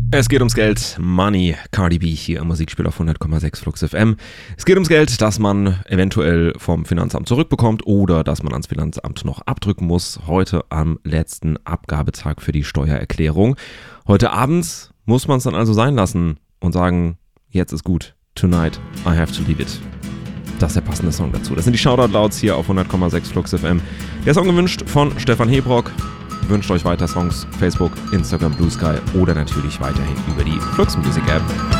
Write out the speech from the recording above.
Es geht ums Geld, Money, Cardi B hier im Musikspiel auf 100,6 Flux FM. Es geht ums Geld, das man eventuell vom Finanzamt zurückbekommt oder das man ans Finanzamt noch abdrücken muss. Heute am letzten Abgabetag für die Steuererklärung. Heute abends muss man es dann also sein lassen und sagen, jetzt ist gut. Tonight, I have to leave it. Das ist der passende Song dazu. Das sind die Shoutout-Louds hier auf 100,6 Flux FM. Der Song gewünscht von Stefan Hebrock. Wünscht euch weiter Songs, Facebook, Instagram, Blue Sky oder natürlich weiterhin über die Flux Music App.